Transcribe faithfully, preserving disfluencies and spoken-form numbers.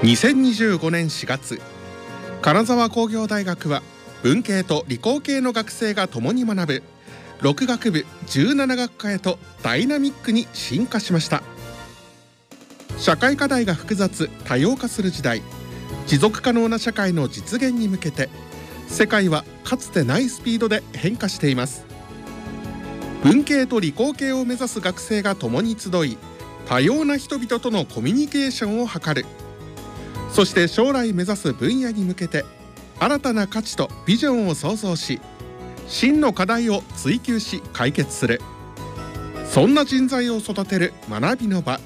にせんにじゅうごねんしがつ、金沢工業大学は文系と理工系の学生が共に学ぶろく学部じゅうなな学科へとダイナミックに進化しました。社会課題が複雑多様化する時代、持続可能な社会の実現に向けて世界はかつてないスピードで変化しています。文系と理工系を目指す学生が共に集い、多様な人々とのコミュニケーションを図る。そして将来目指す分野に向けて新たな価値とビジョンを創造し、真の課題を追求し解決する。そんな人材を育てる学びの場、